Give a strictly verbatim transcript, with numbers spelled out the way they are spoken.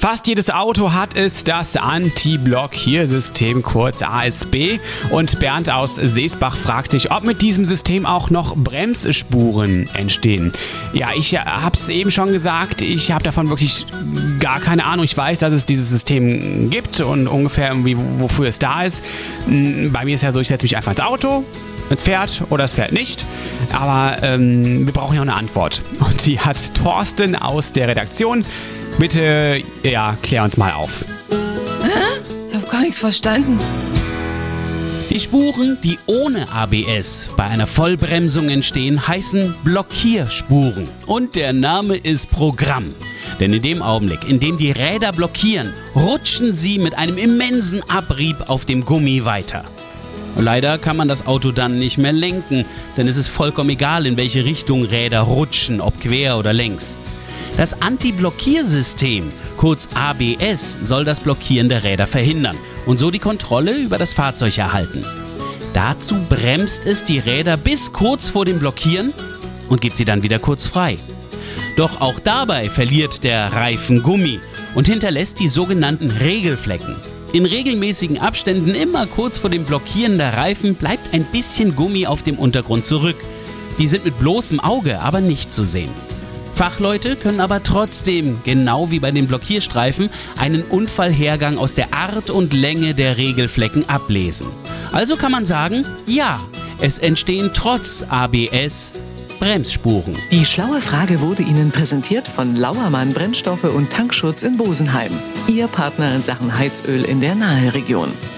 Fast jedes Auto hat es, das Anti-Blockiersystem, kurz A S B. Und Bernd aus Seesbach fragt sich, ob mit diesem System auch noch Bremsspuren entstehen. Ja, ich habe es eben schon gesagt, ich habe davon wirklich gar keine Ahnung. Ich weiß, dass es dieses System gibt und ungefähr irgendwie, wofür es da ist. Bei mir ist ja so, ich setze mich einfach ins Auto, es fährt oder es fährt nicht. Aber ähm, wir brauchen ja auch eine Antwort. Und die hat Thorsten aus der Redaktion. Bitte, ja, klär uns mal auf. Hä? Ich hab gar nichts verstanden. Die Spuren, die ohne A B S bei einer Vollbremsung entstehen, heißen Blockierspuren. Und der Name ist Programm. Denn in dem Augenblick, in dem die Räder blockieren, rutschen sie mit einem immensen Abrieb auf dem Gummi weiter. Leider kann man das Auto dann nicht mehr lenken, denn es ist vollkommen egal, in welche Richtung Räder rutschen, ob quer oder längs. Das Anti-Blockiersystem, kurz A B S, soll das Blockieren der Räder verhindern und so die Kontrolle über das Fahrzeug erhalten. Dazu bremst es die Räder bis kurz vor dem Blockieren und gibt sie dann wieder kurz frei. Doch auch dabei verliert der Reifen Gummi und hinterlässt die sogenannten Regelflecken. In regelmäßigen Abständen, immer kurz vor dem Blockieren der Reifen, bleibt ein bisschen Gummi auf dem Untergrund zurück. Die sind mit bloßem Auge aber nicht zu sehen. Fachleute können aber trotzdem, genau wie bei den Blockierstreifen, einen Unfallhergang aus der Art und Länge der Regelflecken ablesen. Also kann man sagen, ja, es entstehen trotz A B S Bremsspuren. Die schlaue Frage wurde Ihnen präsentiert von Lauermann Brennstoffe und Tankschutz in Bosenheim. Ihr Partner in Sachen Heizöl in der Naheregion.